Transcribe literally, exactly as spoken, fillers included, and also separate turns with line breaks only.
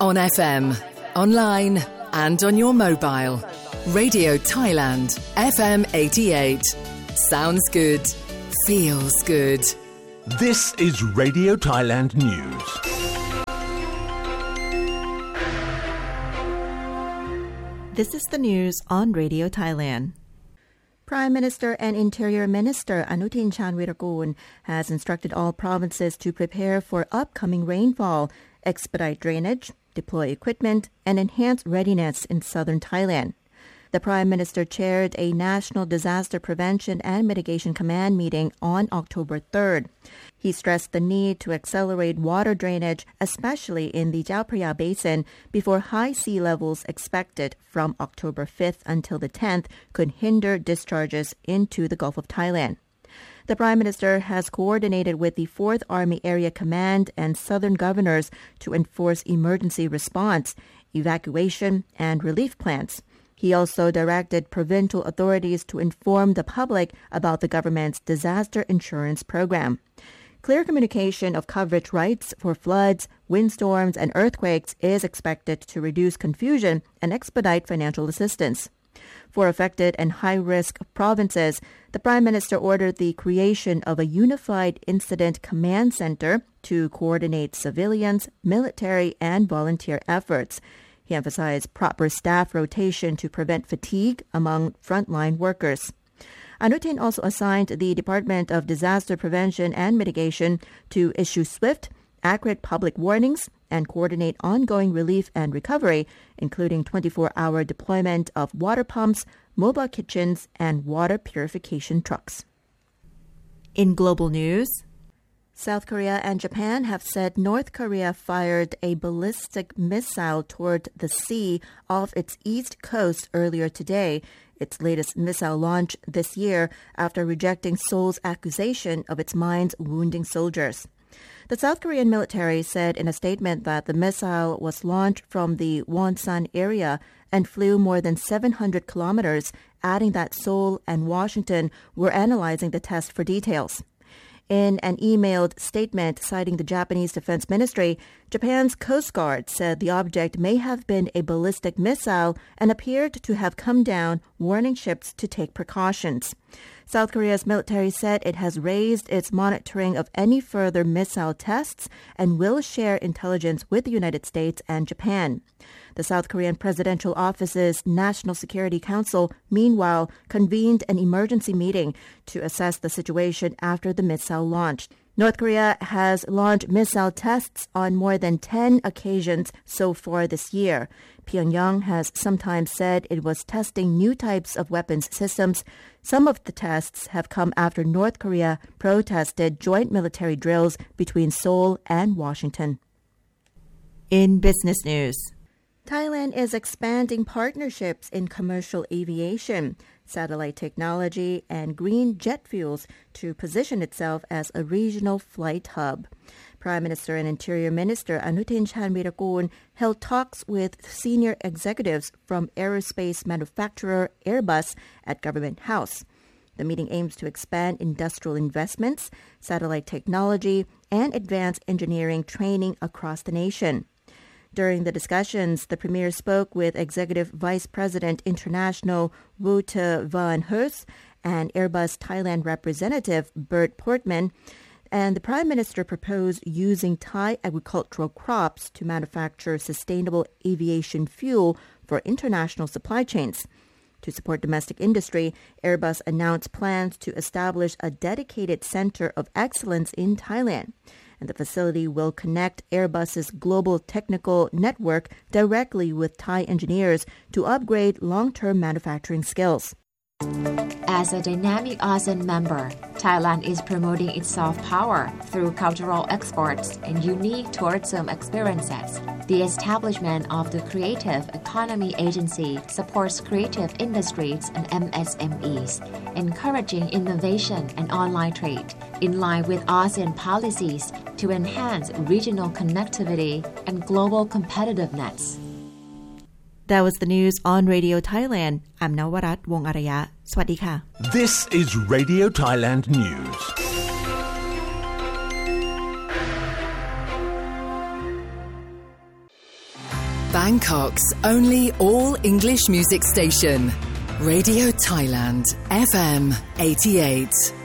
On F M, online and on your mobile. Radio Thailand, F M eighty-eight. Sounds good. Feels good.
This is Radio Thailand News.
This is the news on Radio Thailand. Prime Minister and Interior Minister Anutin Charnvirakul has instructed all provinces to prepare for upcoming rainfall, expedite drainage, deploy equipment, and enhance readiness in southern Thailand. The Prime Minister chaired a National Disaster Prevention and Mitigation Command meeting on October third. He stressed the need to accelerate water drainage, especially in the Chao Phraya Basin, before high sea levels expected from October fifth until the tenth could hinder discharges into the Gulf of Thailand. The Prime Minister has coordinated with the fourth Army Area Command and Southern governors to enforce emergency response, evacuation, and relief plans. He also directed provincial authorities to inform the public about the government's disaster insurance program. Clear communication of coverage rights for floods, windstorms, and earthquakes is expected to reduce confusion and expedite financial assistance. For affected and high-risk provinces, the Prime Minister ordered the creation of a unified incident command center to coordinate civilians, military, and volunteer efforts. He emphasized proper staff rotation to prevent fatigue among frontline workers. Anutin also assigned the Department of Disaster Prevention and Mitigation to issue swift, accurate public warnings and coordinate ongoing relief and recovery, including twenty-four hour deployment of water pumps, mobile kitchens, and water purification trucks. In global news, South Korea and Japan have said North Korea fired a ballistic missile toward the sea off its east coast earlier today, its latest missile launch this year after rejecting Seoul's accusation of its mines wounding soldiers. The South Korean military said in a statement that the missile was launched from the Wonsan area and flew more than seven hundred kilometers, adding that Seoul and Washington were analyzing the test for details. In an emailed statement citing the Japanese Defense Ministry, Japan's Coast Guard said the object may have been a ballistic missile and appeared to have come down, warning ships to take precautions. South Korea's military said it has raised its monitoring of any further missile tests and will share intelligence with the United States and Japan. The South Korean Presidential Office's National Security Council, meanwhile, convened an emergency meeting to assess the situation after the missile launch. North Korea has launched missile tests on more than ten occasions so far this year. Pyongyang has sometimes said it was testing new types of weapons systems. Some of the tests have come after North Korea protested joint military drills between Seoul and Washington. In business news, Thailand is expanding partnerships in commercial aviation, satellite technology, and green jet fuels to position itself as a regional flight hub. Prime Minister and Interior Minister Anutin Charnvirakul held talks with senior executives from aerospace manufacturer Airbus at Government House. The meeting aims to expand industrial investments, satellite technology, and advanced engineering training across the nation. During the discussions, the Premier spoke with Executive Vice President International Wouter van Heus and Airbus Thailand representative Bert Portman, and the Prime Minister proposed using Thai agricultural crops to manufacture sustainable aviation fuel for international supply chains. To support domestic industry, Airbus announced plans to establish a dedicated center of excellence in Thailand. And the facility will connect Airbus's global technical network directly with Thai engineers to upgrade long-term manufacturing skills.
As a dynamic ASEAN member, Thailand is promoting its soft power through cultural exports and unique tourism experiences. The establishment of the Creative Economy Agency supports creative industries and M S M Es, encouraging innovation and online trade, in line with ASEAN policies to enhance regional connectivity and global competitiveness.
That was the news on Radio Thailand. I'm Nawarat Wongaraya. สวัสดีค่ะ
This is Radio Thailand News.
Bangkok's only all-English music station. Radio Thailand, F M eighty-eight.